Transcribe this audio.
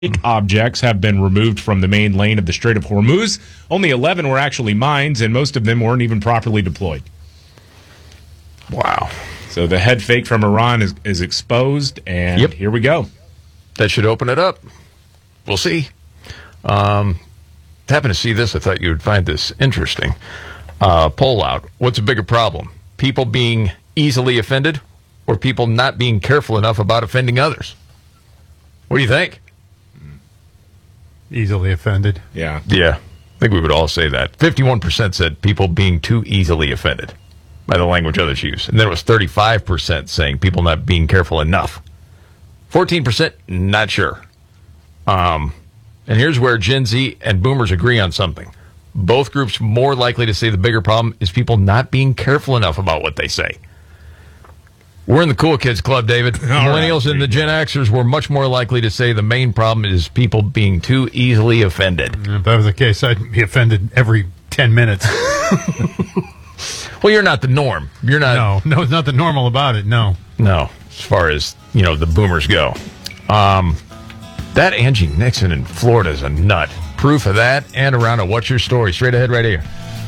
objects have been removed from the main lane of the Strait of Hormuz. Only 11 were actually mines, and most of them weren't even properly deployed. Wow. So the head fake from Iran is exposed, and Here we go. That should open it up. We'll see. Happened to see this. I thought you would find this interesting. Poll out. What's a bigger problem? People being easily offended or people not being careful enough about offending others? What do you think? Easily offended. Yeah. I think we would all say that. 51% said people being too easily offended by the language others use. And then it was 35% saying people not being careful enough. 14% not sure. And here's where Gen Z and boomers agree on something. Both groups more likely to say the bigger problem is people not being careful enough about what they say. We're in the cool kids club, David. Millennials and the Gen Xers were much more likely to say the main problem is people being too easily offended. If that was the case, I'd be offended every 10 minutes. Well, you're not the norm. You're not. No, it's not the normal about it. No, as far as, the boomers go. That Angie Nixon in Florida is a nut. Proof of that and around a What's Your Story? Straight ahead right here.